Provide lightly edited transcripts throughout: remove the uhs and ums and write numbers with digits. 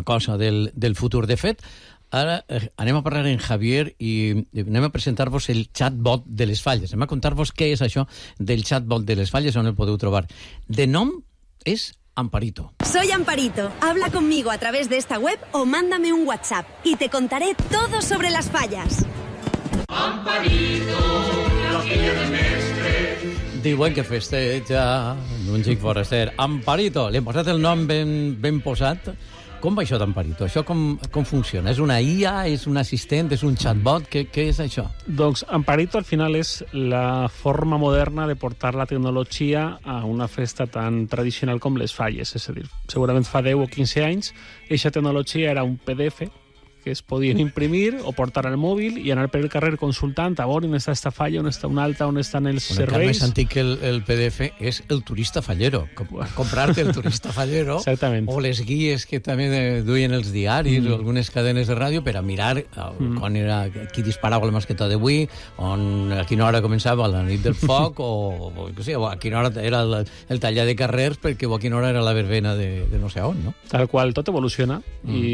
una cosa del futur. De fet, ara anem a parlar en Javier i anem a presentar-vos el chatbot de les falles. Anem a contar-vos què és això del chatbot de les falles, on el podeu trobar. De nom és Amparito. Soy Amparito. Habla conmigo a través de esta web o mándame un WhatsApp y te contaré todo sobre las fallas. Amparito, la filla del mestre. Diuen que festeja un xic foraster. Amparito, li hem posat el nom ben posat. Com va això d'Amparito? Això com funciona? És una IA? És un assistent? És un chatbot? Què és això? Doncs Amparito al final és la forma moderna de portar la tecnologia a una festa tan tradicional com les falles. És a dir, segurament fa 10 o 15 anys aquesta tecnologia era un PDF que es podien imprimir o portar al mòbil i anar per el carrer consultant a veure on està esta falla, on està una altra, on estan els serveis. El més antic que el PDF és el turista fallero. Comprar-te el turista fallero. Exactament. O les guies que també duien els diaris o algunes cadenes de ràdio per a mirar quan era, qui disparava la masqueta d'avui, a quina hora començava la nit del foc o a quina hora era el tallar de carrers perquè a quina hora era la verbena de no sé on, no? Tal qual, tot evoluciona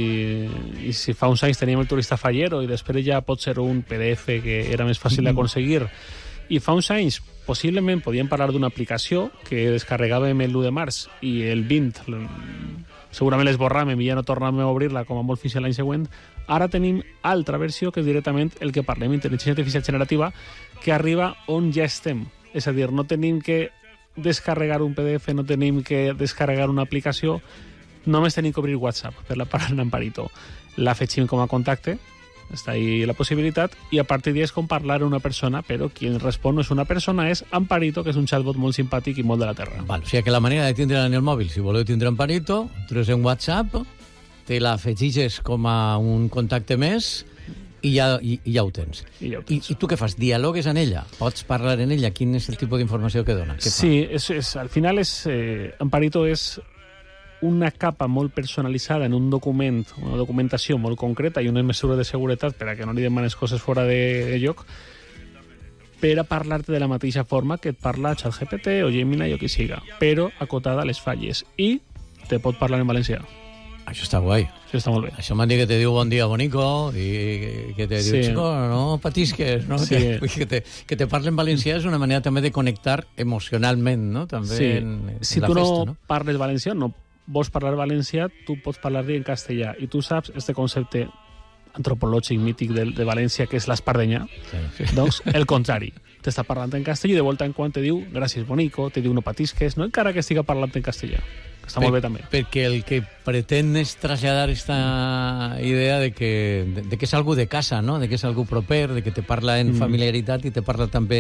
i si fa uns anys teníem el turista fallero i després ja pot ser un PDF que era més fàcil d'aconseguir. I fa uns anys possiblement podíem parlar d'una aplicació que descarregàvem el 1 de març i el 20 segurament l'esborràvem i ja no tornàvem a obrir-la com a molt fins a l'any següent. Ara tenim altra versió que és directament el que parlem, intel·ligència artificial generativa, que arriba on ja estem. És a dir, no tenim que descarregar un PDF, no tenim que descarregar una aplicació, només tenim que obrir WhatsApp per la part d'Amparito. La afegim com a contacte, està ahí la possibilitat, i a partir d'ahí és com parlar a una persona, però qui respon no és una persona, és Amparito, que és un chatbot molt simpàtic i molt de la terra. Val, o sigui que la manera de tindre-la en el mòbil, si voleu tindre Amparito, entres en WhatsApp, te la afegixes com a un contacte més i ja ho tens. I tu què fas? Dialogues amb ella? Pots parlar amb ella? Quin és el tipus d'informació que dona? Sí, al final Amparito és una capa molt personalitzada en un document, una documentació molt concreta i unes mesures de seguretat per a que no li demanes coses fora de lloc, per a parlar-te de la mateixa forma que et parla ChatGPT o Gemini o qui siga, però acotada a les falles. I te pot parlar en valencià. Això està guai. Això està molt bé. Això m'han dit que te diu bon dia, bonico, i que te diu, chico, no patisques, no? Sí. Que te parli en valencià és una manera també de connectar emocionalment, no? També sí. en si la tu festa, no parles valencià, no vols parlar valencià, tu pots parlar-li en castellà. I tu saps este concepte antropològic mític de València, que és l'espardenya. Sí. Doncs el contrari. T'està parlant en castellà i de volta en quan te diu gràcies, bonico, te diu no patisques, no encara que estiga parlant en castellà. Està molt bé també. Perquè el que pretén és traslladar esta idea de que és algú de casa, no? De que és algú proper, de que te parla en familiaritat i te parla també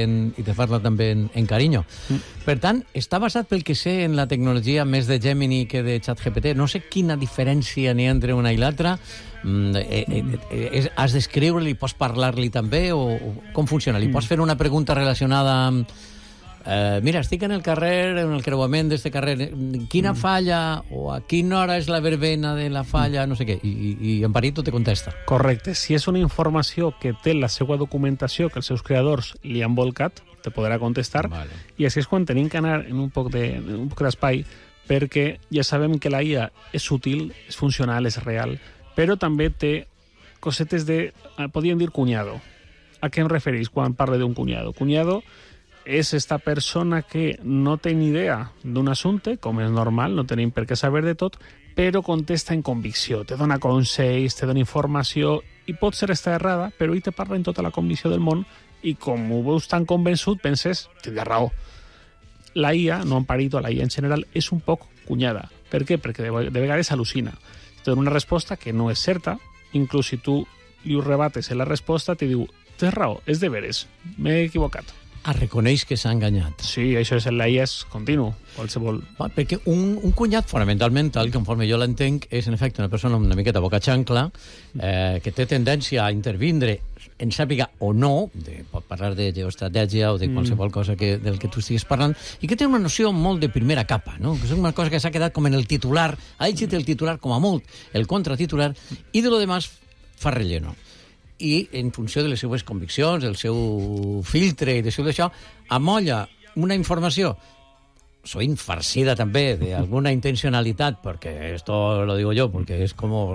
en carinyo. Per tant, està basat pel que sé en la tecnologia més de Gemini que de ChatGPT. No sé quina diferència n'hi ha entre una i l'altra. Has d'escriure-li, pots parlar-li també o com funciona? Li pots fer una pregunta relacionada amb mira, estic en el carrer, en el creuament d'este carrer, quina falla o a quina hora és la verbena de la falla, no sé què, i Amparito te contesta. Correcte. Si és una informació que té la seva documentació, que els seus creadors li han volcat, te podrà contestar, vale. I així és quan tenim que anar en un poc d'espai, perquè ja sabem que la IA és útil, és funcional, és real, però també té cosetes de, podríem dir, cunyado. A què em refereix quan parle d'un cunyado? Cunyado és esta persona que no té ni idea d'un assumpte, com és normal, no tenim per què saber de tot, però contesta en convicció, te dona consells, te dona informació, i pot ser esta errada, però ell te parla en tota la convicció del món, i com ho veus tan convençut, penses, tindrà raó. La IA, no Amparito, la IA en general, és un poc cunyada. Per què? Perquè de vegades al·lucina. Te dona una resposta que no és certa, inclús si tu li ho rebates en la resposta, te diu, tens raó, és de veres, m'he equivocat. Reconeix que s'ha enganyat. Sí, això és la IA és continu, qualsevol. Perquè un cunyat fonamentalment, tal conforme jo l'entenc, és en efecte una persona una miqueta boca xancla, que té tendència a intervindre en sàpiga o no, pot parlar de geoestratègia o de qualsevol cosa del que tu estiguis parlant, i que té una noció molt de primera capa, no? Que és una cosa que s'ha quedat com en el titular, ha llegit el titular com a molt, el contratitular, i de lo demás fa relleno. I en funció de les seues conviccions, del seu filtre i d'això, amolla una informació sovint farcida també d'alguna intencionalitat, perquè esto lo digo yo, porque es como